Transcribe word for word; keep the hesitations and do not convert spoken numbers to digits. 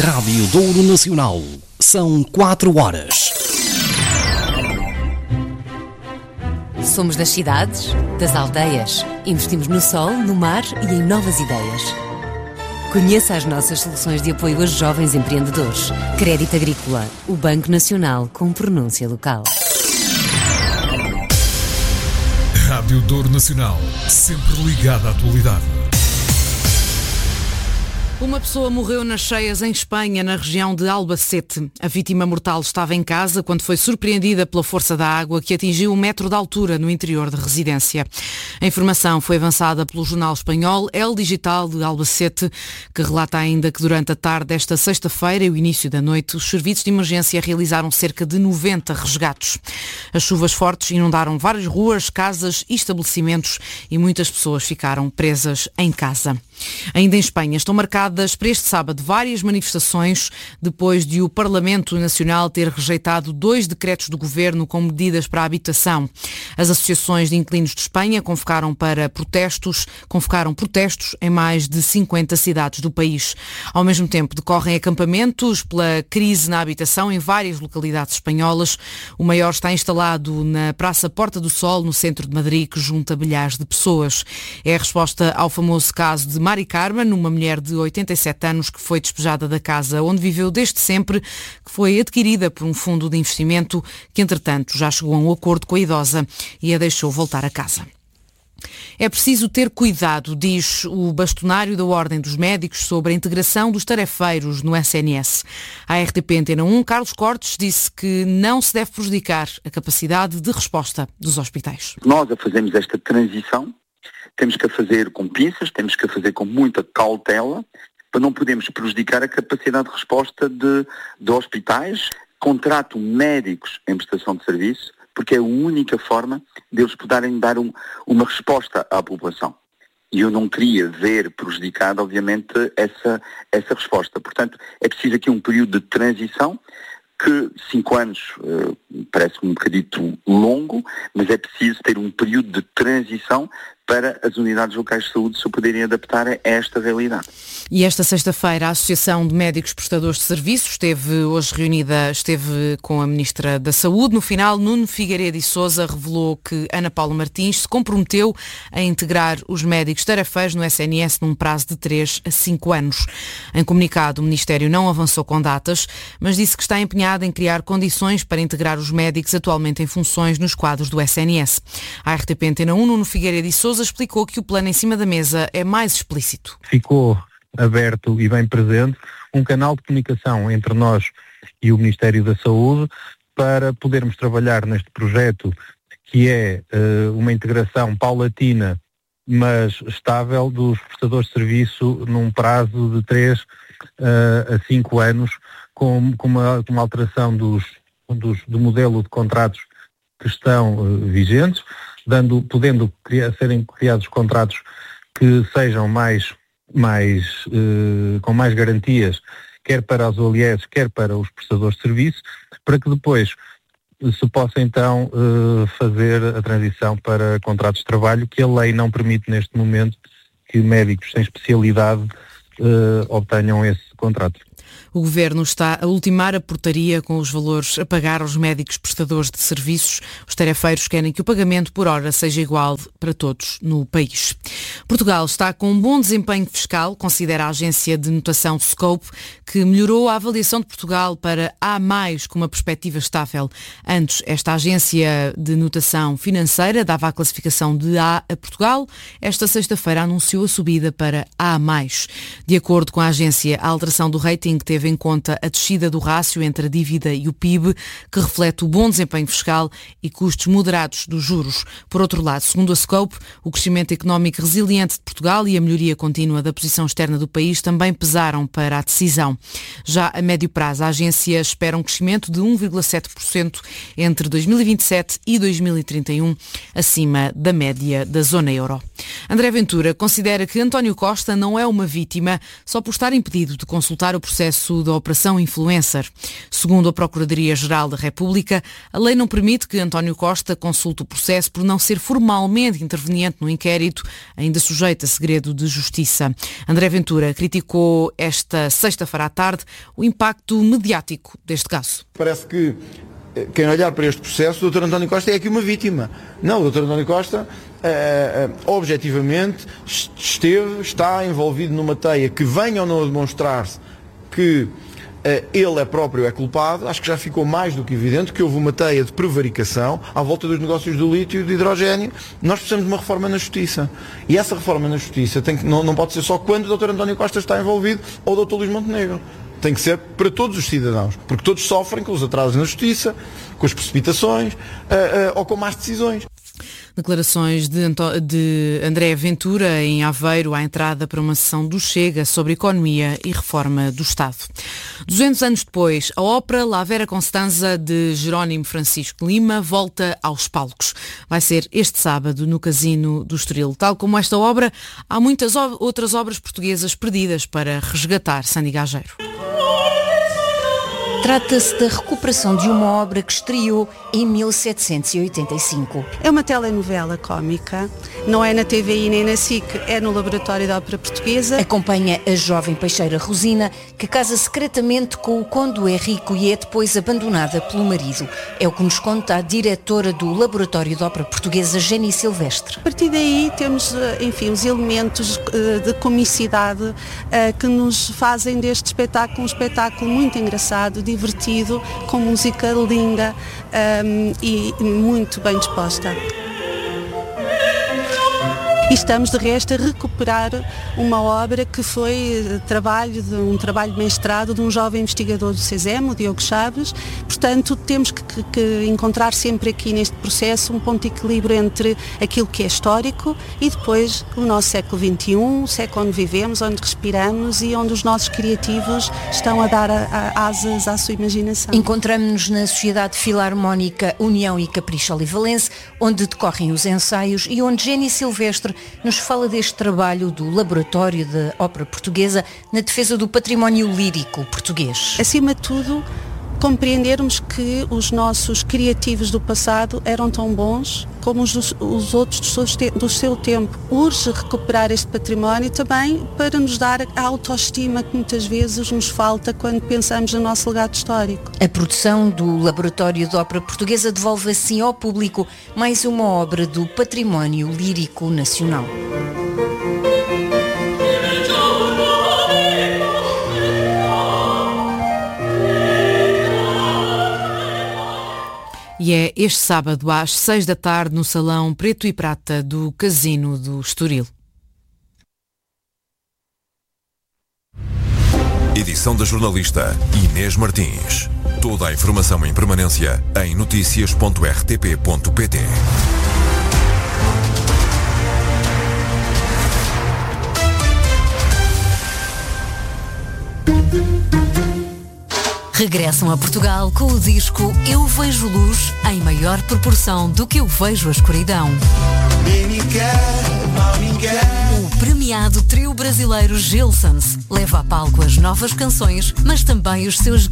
Rádio Douro Nacional. São quatro horas. Somos das cidades, das aldeias. Investimos no sol, no mar e em novas ideias. Conheça as nossas soluções de apoio a jovens empreendedores. Crédito Agrícola, o Banco Nacional com pronúncia local. Rádio Douro Nacional, sempre ligada à atualidade. Uma pessoa morreu nas cheias em Espanha, na região de Albacete. A vítima mortal estava em casa quando foi surpreendida pela força da água que atingiu um metro de altura no interior da residência. A informação foi avançada pelo jornal espanhol El Digital de Albacete, que relata ainda que durante a tarde desta sexta-feira e o início da noite, os serviços de emergência realizaram cerca de noventa resgates. As chuvas fortes inundaram várias ruas, casas e estabelecimentos e muitas pessoas ficaram presas em casa. Ainda em Espanha estão marcadas para este sábado várias manifestações depois de o Parlamento Nacional ter rejeitado dois decretos do Governo com medidas para a habitação. As associações de inquilinos de Espanha convocaram para protestos, convocaram protestos em mais de cinquenta cidades do país. Ao mesmo tempo decorrem acampamentos pela crise na habitação em várias localidades espanholas. O maior está instalado na Praça Porta do Sol, no centro de Madrid, que junta milhares de pessoas. É a resposta ao famoso caso de Mari Carmen, uma mulher de oitenta e sete anos que foi despejada da casa onde viveu desde sempre, que foi adquirida por um fundo de investimento que, entretanto, já chegou a um acordo com a idosa e a deixou voltar a casa. É preciso ter cuidado, diz o bastonário da Ordem dos Médicos sobre a integração dos tarefeiros no S N S. À R T P Antena um, Carlos Cortes disse que não se deve prejudicar a capacidade de resposta dos hospitais. Nós a fazemos esta transição, temos que a fazer com pinças, temos que a fazer com muita cautela, para não podermos prejudicar a capacidade de resposta de, de hospitais. Contrato médicos em prestação de serviço, porque é a única forma de eles poderem dar um, uma resposta à população. E eu não queria ver prejudicada, obviamente, essa, essa resposta. Portanto, é preciso aqui um período de transição, que cinco anos uh, parece-me um bocadito longo, mas é preciso ter um período de transição para as unidades locais de saúde se poderem adaptar a esta realidade. E esta sexta-feira a Associação de Médicos Prestadores de Serviços esteve hoje reunida, esteve com a Ministra da Saúde. No final, Nuno Figueiredo e Sousa revelou que Ana Paula Martins se comprometeu a integrar os médicos tarefeiros no S N S num prazo de três a cinco anos. Em comunicado, o Ministério não avançou com datas, mas disse que está empenhado em criar condições para integrar os médicos atualmente em funções nos quadros do S N S. A R T P Antena um, Nuno Figueiredo e Sousa explicou que o plano em cima da mesa é mais explícito. Ficou aberto e bem presente um canal de comunicação entre nós e o Ministério da Saúde para podermos trabalhar neste projeto que é uh, uma integração paulatina, mas estável, dos prestadores de serviço num prazo de três uh, a cinco anos, com, com, uma, com uma alteração dos, dos, do modelo de contratos que estão uh, vigentes, dando, podendo criar, serem criados contratos que sejam mais, mais, uh, com mais garantias, quer para os O L S, quer para os prestadores de serviço, para que depois se possa então uh, fazer a transição para contratos de trabalho, que a lei não permite neste momento que médicos sem especialidade uh, obtenham esse contrato. O Governo está a ultimar a portaria com os valores a pagar aos médicos prestadores de serviços. Os tarefeiros querem que o pagamento por hora seja igual para todos no país. Portugal está com um bom desempenho fiscal, considera a agência de notação Scope, que melhorou a avaliação de Portugal para A mais, com uma perspectiva estável. Antes, esta agência de notação financeira dava a classificação de A a Portugal. Esta sexta-feira anunciou a subida para A mais. De acordo com a agência, a alteração do rating teve em conta a descida do rácio entre a dívida e o P I B, que reflete o bom desempenho fiscal e custos moderados dos juros. Por outro lado, segundo a Scope, o crescimento económico resiliente de Portugal e a melhoria contínua da posição externa do país também pesaram para a decisão. Já a médio prazo, a agência espera um crescimento de um vírgula sete por cento entre dois mil e vinte e sete e dois mil e trinta e um, acima da média da zona euro. André Ventura considera que António Costa não é uma vítima só por estar impedido de consultar o processo processo da Operação Influencer. Segundo a Procuradoria-Geral da República, a lei não permite que António Costa consulte o processo por não ser formalmente interveniente no inquérito, ainda sujeito a segredo de justiça. André Ventura criticou esta sexta-feira à tarde o impacto mediático deste caso. Parece que quem olhar para este processo, o doutor António Costa é aqui uma vítima. Não, o doutor António Costa, uh, uh, objetivamente, esteve, está envolvido numa teia que venha ou não a demonstrar-se que uh, ele é próprio é culpado. Acho que já ficou mais do que evidente que houve uma teia de prevaricação à volta dos negócios do lítio e do hidrogénio. Nós precisamos de uma reforma na Justiça. E essa reforma na Justiça tem que, não, não pode ser só quando o doutor António Costa está envolvido ou o doutor Luís Montenegro. Tem que ser para todos os cidadãos, porque todos sofrem com os atrasos na justiça, com as precipitações uh, uh, ou com más decisões. Declarações de, Anto... de André Ventura em Aveiro à entrada para uma sessão do Chega sobre economia e reforma do Estado. duzentos anos depois, a ópera La Vera Constanza de Jerónimo Francisco Lima volta aos palcos. Vai ser este sábado no Casino do Estoril. Tal como esta obra, há muitas ob- outras obras portuguesas perdidas para resgatar. Sandy Gageiro. Trata-se da recuperação de uma obra que estreou em mil setecentos e oitenta e cinco. É uma telenovela cómica, não é na T V I nem na S I C, é no Laboratório da Ópera Portuguesa. Acompanha a jovem peixeira Rosina, que casa secretamente com o Conde Henrico e é depois abandonada pelo marido. É o que nos conta a diretora do Laboratório da Ópera Portuguesa, Jenny Silvestre. A partir daí temos, enfim, os elementos de comicidade que nos fazem deste espetáculo um espetáculo muito engraçado, divertido, com música linda um, e muito bem disposta. E estamos, de resto, a recuperar uma obra que foi trabalho de, um trabalho de mestrado de um jovem investigador do CESEM, o Diogo Chaves. Portanto, temos que, que, que encontrar sempre aqui neste processo um ponto de equilíbrio entre aquilo que é histórico e depois o nosso século vinte e um, o século onde vivemos, onde respiramos e onde os nossos criativos estão a dar a, a, asas à sua imaginação. Encontramos-nos na Sociedade Filarmónica União e Capricho Olivalense, onde decorrem os ensaios e onde Jenny Silvestre nos fala deste trabalho do Laboratório da Ópera Portuguesa na defesa do património lírico português. Acima de tudo, compreendermos que os nossos criativos do passado eram tão bons como os, dos, os outros do seu, do seu tempo. Urge recuperar este património também para nos dar a autoestima que muitas vezes nos falta quando pensamos no nosso legado histórico. A produção do Laboratório da Ópera Portuguesa devolve assim ao público mais uma obra do património lírico nacional. E é este sábado às seis da tarde no Salão Preto e Prata do Casino do Estoril. Edição da jornalista Inês Martins. Toda a informação em permanência em notícias ponto r t p ponto p t. Regressam a Portugal com o disco Eu Vejo Luz em maior proporção do que eu vejo a escuridão. O premiado trio brasileiro Gilsons leva a palco as novas canções, mas também os seus